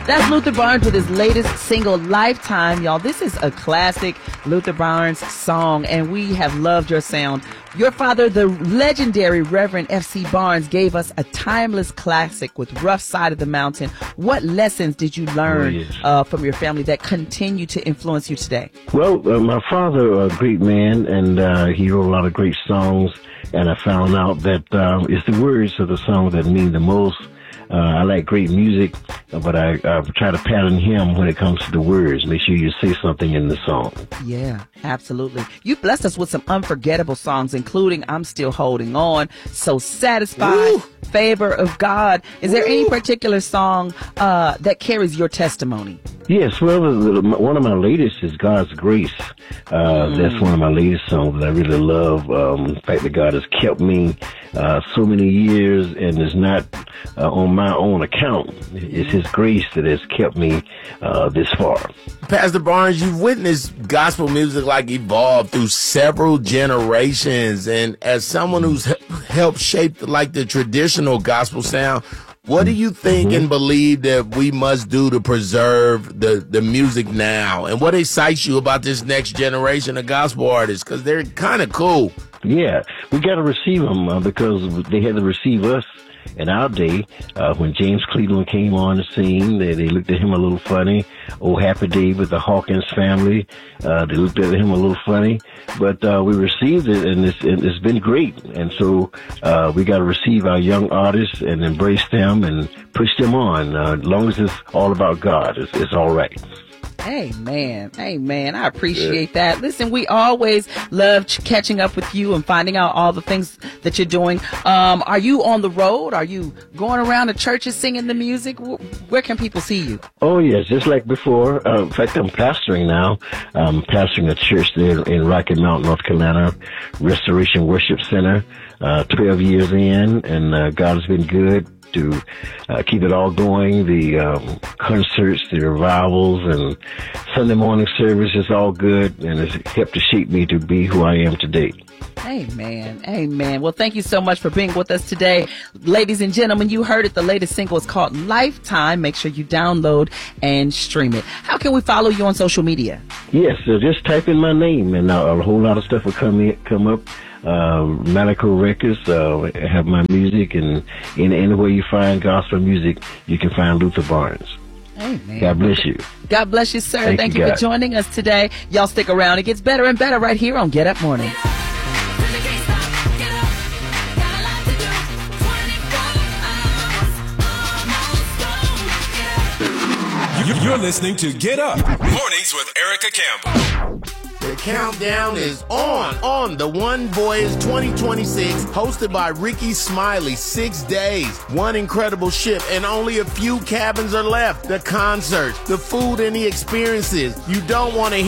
That's Luther Barnes with his latest single, Lifetime. Y'all, this is a classic Luther Barnes song, and we have loved your sound. Your father, the legendary Reverend F.C. Barnes, gave us a timeless classic with Rough Side of the Mountain. What lessons did you learn from your family that continue to influence you today? Well, my father, a great man, and he wrote a lot of great songs, and I found out that it's the words of the song that mean the most. I like great music, but I try to pattern him when it comes to the words. Make sure you say something in the song. Yeah, absolutely. You blessed us with some unforgettable songs, including I'm Still Holding On, So Satisfied, Woo! Favor of God. Is there any particular song that carries your testimony? Yes, well, one of my latest is God's Grace. That's one of my latest songs that I really love. The fact that God has kept me so many years, and it's not on my own account. It's His grace that has kept me this far. Pastor Barnes, you've witnessed gospel music like evolve through several generations, and as someone who's helped shape like the traditional gospel sound, what do you think and believe that we must do to preserve the music now? And what excites you about this next generation of gospel artists? Because they're kind of cool. Yeah, we got to receive them because they had to receive us in our day. When James Cleveland came on the scene, they looked at him a little funny. Oh, Happy Day with the Hawkins family, they looked at him a little funny. But we received it, and it's been great. And so we got to receive our young artists and embrace them and push them on. As long as it's all about God, it's all right. Amen. Amen. I appreciate that. Listen, we always love catching up with you and finding out all the things that you're doing. Are you on the road? Are you going around the churches singing the music? Where can people see you? Oh, yes, just like before. In fact, I'm pastoring now. I'm pastoring a church there in Rocky Mount, North Carolina, Restoration Worship Center, 12 years in, and God has been good to keep it all going. The concerts, the revivals, and Sunday morning service is all good, and it's helped to shape me to be who I am today. Amen. Amen. Well, thank you so much for being with us today. Ladies and gentlemen, you heard it. The latest single is called Lifetime. Make sure you download and stream it. How can we follow you on social media? Yes, just type in my name, and a whole lot of stuff will come up. Medical Records have my music, and anywhere you find gospel music, you can find Luther Barnes. Amen. God bless you. God bless you, sir. Thank you for joining us today. Y'all stick around. It gets better and better right here on Get Up Mornings. You're listening to Get Up Mornings with Erica Campbell. The countdown is on the One Voyage 2026, hosted by Ricky Smiley. 6 days, one incredible ship, and only a few cabins are left. The concerts, the food, and the experiences. You don't want to hear